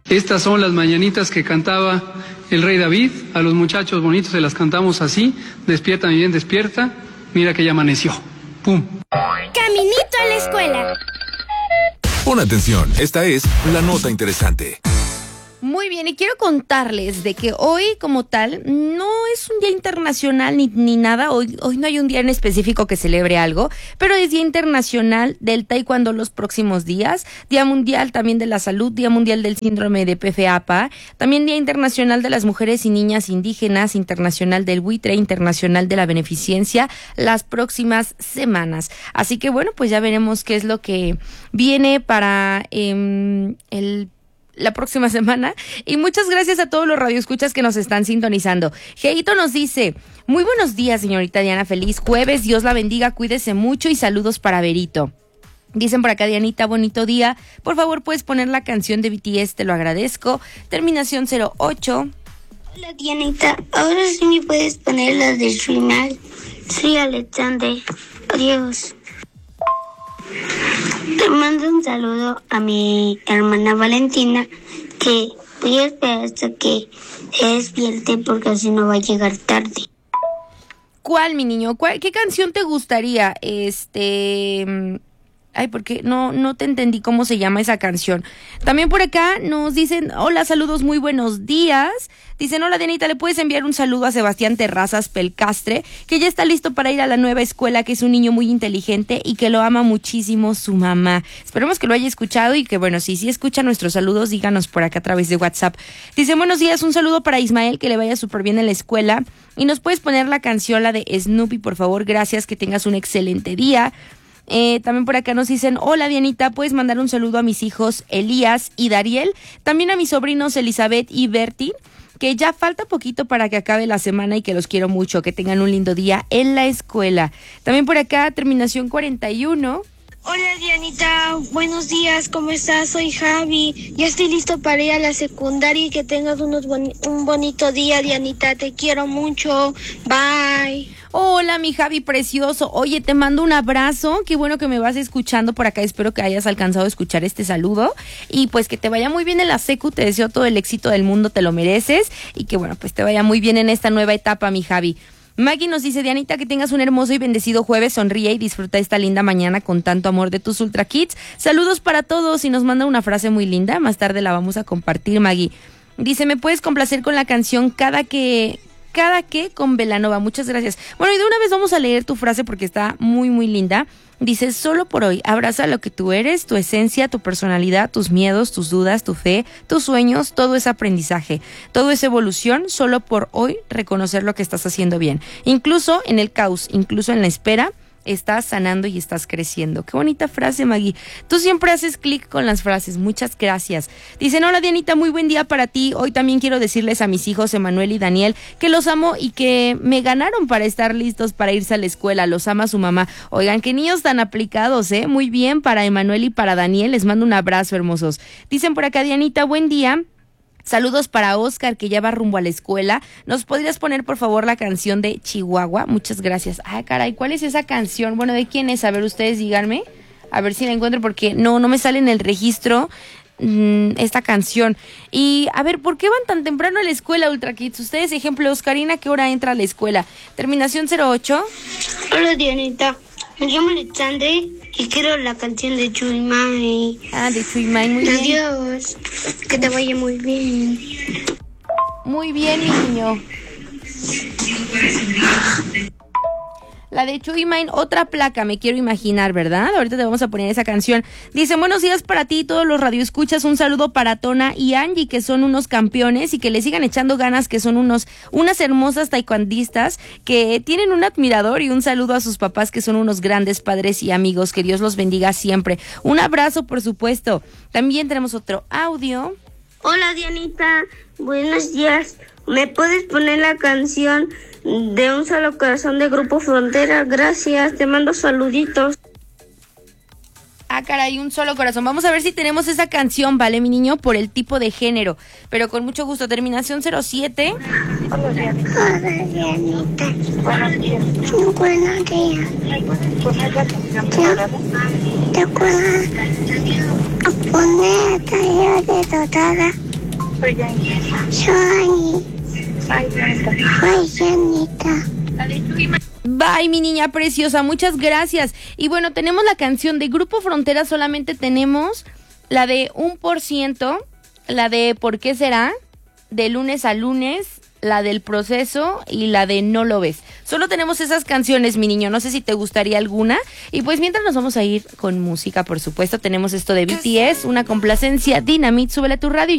Estas son las mañanitas que cantaba el rey David. A los muchachos bonitos se las cantamos así. Despierta, mi bien, despierta. Mira que ya amaneció. ¡Pum! Caminito a la escuela. Pon atención, esta es la nota interesante. Muy bien, y quiero contarles de que hoy como tal no es un día internacional ni nada, hoy no hay un día en específico que celebre algo, pero es Día Internacional del Taekwondo los próximos días, Día Mundial también de la Salud, Día Mundial del Síndrome de PFAPA, también Día Internacional de las Mujeres y Niñas Indígenas, Internacional del Buitre, Internacional de la Beneficencia, las próximas semanas. Así que bueno, pues ya veremos qué es lo que viene para la próxima semana, y muchas gracias a todos los radioescuchas que nos están sintonizando. Geito nos dice: muy buenos días, señorita Diana, feliz jueves, Dios la bendiga, cuídese mucho y saludos para Berito. Dicen por acá: Dianita, bonito día, por favor puedes poner la canción de BTS, te lo agradezco. Terminación 08. Hola Dianita, ahora sí me puedes poner las de Dreamal. Soy Alexander, adiós. Te mando un saludo a mi hermana Valentina, que voy a esperar hasta que se despierte porque así no va a llegar tarde. ¿Cuál, mi niño? ¿Qué canción te gustaría? Ay, porque no te entendí cómo se llama esa canción. También por acá nos dicen: hola, saludos, muy buenos días. Dicen: hola, Dianita, ¿le puedes enviar un saludo a Sebastián Terrazas Pelcastre, que ya está listo para ir a la nueva escuela, que es un niño muy inteligente y que lo ama muchísimo su mamá? Esperemos que lo haya escuchado y que, bueno, si escucha nuestros saludos, díganos por acá a través de WhatsApp. Dice: buenos días, un saludo para Ismael, que le vaya súper bien en la escuela. Y nos puedes poner la canción, la de Snoopy, por favor, gracias, que tengas un excelente día. También por acá nos dicen: hola Dianita, puedes mandar un saludo a mis hijos Elías y Dariel, también a mis sobrinos Elizabeth y Bertie, que ya falta poquito para que acabe la semana y que los quiero mucho, que tengan un lindo día en la escuela. También por acá, terminación 41. Hola Dianita, buenos días, ¿cómo estás? Soy Javi, ya estoy listo para ir a la secundaria y que tengas un bonito día, Dianita, te quiero mucho, bye. Hola, mi Javi precioso. Oye, te mando un abrazo. Qué bueno que me vas escuchando por acá. Espero que hayas alcanzado a escuchar este saludo. Y pues que te vaya muy bien en la secu. Te deseo todo el éxito del mundo. Te lo mereces. Y que bueno, pues te vaya muy bien en esta nueva etapa, mi Javi. Maggie nos dice: Dianita, que tengas un hermoso y bendecido jueves. Sonríe y disfruta esta linda mañana con tanto amor de tus Ultra Kids. Saludos para todos. Y nos manda una frase muy linda. Más tarde la vamos a compartir, Maggie. Dice: ¿me puedes complacer con la canción Cada que con Belanova? Muchas gracias. Bueno, y de una vez vamos a leer tu frase porque está muy, muy linda. Dice: solo por hoy, abraza lo que tú eres, tu esencia, tu personalidad, tus miedos, tus dudas, tu fe, tus sueños, todo es aprendizaje, todo es evolución. Solo por hoy reconocer lo que estás haciendo bien. Incluso en el caos, incluso en la espera, estás sanando y estás creciendo. Qué bonita frase, Maggie. Tú siempre haces clic con las frases. Muchas gracias. Dicen: hola Dianita, muy buen día para ti. Hoy también quiero decirles a mis hijos Emanuel y Daniel que los amo y que me ganaron para estar listos para irse a la escuela. Los ama su mamá. Oigan, qué niños tan aplicados, ¿eh? Muy bien para Emanuel y para Daniel. Les mando un abrazo, hermosos. Dicen por acá: Dianita, buen día. Saludos para Oscar, que ya va rumbo a la escuela. ¿Nos podrías poner, por favor, la canción de Chihuahua? Muchas gracias. Ah, caray, ¿cuál es esa canción? Bueno, ¿de quién es? A ver, ustedes díganme. A ver si la encuentro, porque no me sale en el registro esta canción. Y, a ver, ¿por qué van tan temprano a la escuela, Ultra Kids? Ustedes, ejemplo, Oscarina, ¿qué hora entra a la escuela? Terminación 08. Hola Dianita, me llamo Alexander y quiero la canción de Dreamal. Ah, de Dreamal, muy bien. Adiós, que te vaya muy bien. Muy bien, mi niño. La de Chuimain, otra placa, me quiero imaginar, ¿verdad? Ahorita te vamos a poner esa canción. Dice: buenos días para ti, todos los radioescuchas. Un saludo para Tona y Angie, que son unos campeones y que le sigan echando ganas, que son unas hermosas taekwondistas que tienen un admirador, y un saludo a sus papás, que son unos grandes padres y amigos. Que Dios los bendiga siempre. Un abrazo, por supuesto. También tenemos otro audio. Hola Dianita, buenos días. ¿Me puedes poner la canción de Un Solo Corazón de Grupo Frontera? Gracias, te mando saluditos. Ah, caray, Un Solo Corazón. Vamos a ver si tenemos esa canción, ¿vale, mi niño? Por el tipo de género. Pero con mucho gusto. Terminación 07. Hola Dianita. Buenos días. Buenos días. ¿Te acuerdas? A poner taller de dotada Soy Yanita. Soy Janita. Bye, mi niña preciosa, muchas gracias. Y bueno, tenemos la canción de Grupo Frontera, solamente tenemos la de 1%, la de ¿Por qué será?, de Lunes a Lunes, la del Proceso y la de No lo ves. Solo tenemos esas canciones, mi niño, no sé si te gustaría alguna. Y pues mientras nos vamos a ir con música, por supuesto, tenemos esto de BTS, una complacencia, Dynamite, súbele a tu radio.